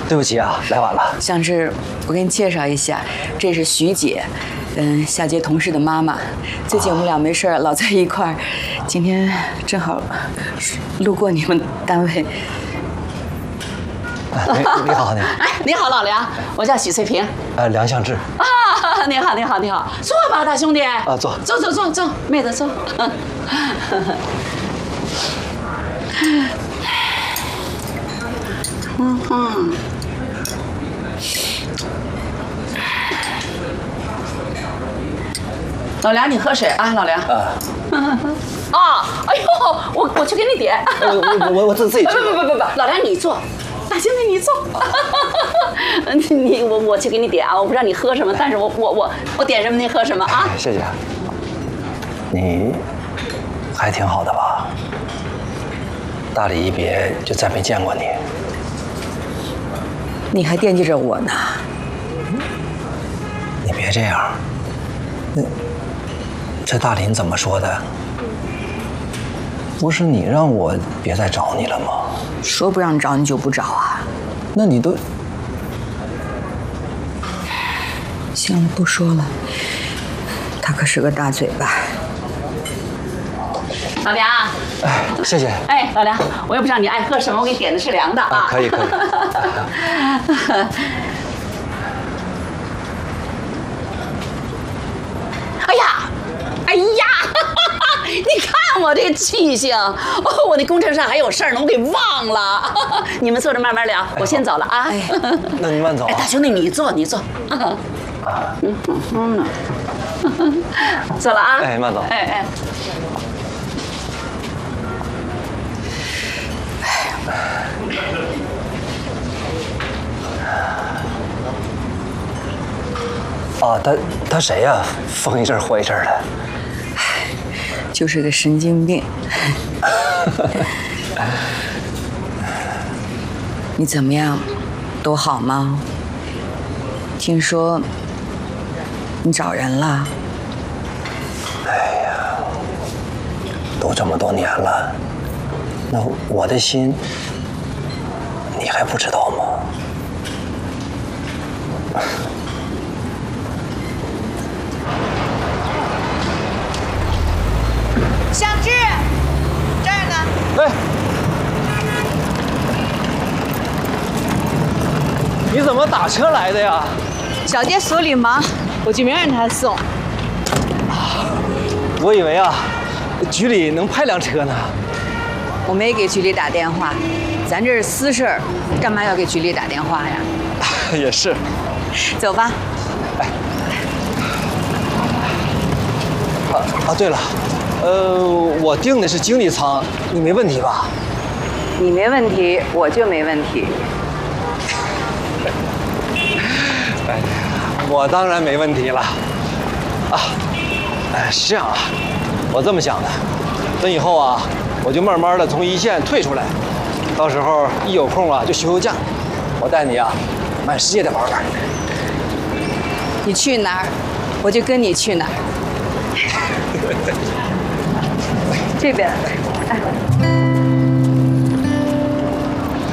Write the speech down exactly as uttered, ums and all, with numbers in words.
对不起啊，来晚了。 向志，我给你介绍一下，这是徐姐，嗯，夏杰同事的妈妈。最近我们俩没事老在一块儿，今天正好路过你们单位。 你你好，你好。 哎，你好，老梁，我叫许翠萍。 呃，梁向志。 啊，你好，你好，你好，坐吧，大兄弟。 啊，坐。 坐坐坐坐，妹子坐。嗯哼。老梁，你喝水啊，老梁。啊。啊，哎呦，我我去给你点。 我我我自自己。 不不不不不，老梁你坐，大兄弟你坐。你我我去给你点啊，我不知道你喝什么，但是我我我我点什么你喝什么啊？ 谢谢。你还挺好的吧？大礼一别就再没见过你。 你还惦记着我呢？ 你别这样。那这大林怎么说的？不是你让我别再找你了吗？ 说不让找你就不找啊？ 那你都…… 行了，不说了。他可是个大嘴巴。 老梁， 哎，谢谢。 哎，老梁，我也不知道你爱喝什么，我给你点的是凉的啊。 啊可以可以。 哎呀，哎呀，你看我这气性，哦，我那工程上还有事儿呢，我给忘了。你们坐着慢慢聊，我先走了啊。 哎， 那你慢走啊。 哎，大兄弟，你坐，你坐。嗯嗯嗯，走了啊。 哎，慢走。 哎哎。 啊，他他谁呀？疯一阵火一阵的。 就是个神经病。你怎么样？都好吗？听说你找人了？ 哎呀，都这么多年了，那我的心你还不知道吗？ 向志，这儿呢。 哎，你怎么打车来的呀？ 小杰所里忙，我就没让他送。 我以为啊，局里能派辆车呢。 我没给局里打电话，咱这是私事儿，干嘛要给局里打电话呀？ 也是。 走吧。 哎。啊啊，对了。呃，我订的是经济舱，你没问题吧？ 你没问题，我就没问题。 哎，我当然没问题了。啊，哎，是这样啊，我这么想的，等以后啊，我就慢慢的从一线退出来，到时候一有空啊就休休假，我带你啊满世界的玩玩。 你去哪儿，我就跟你去哪儿。这边，哎。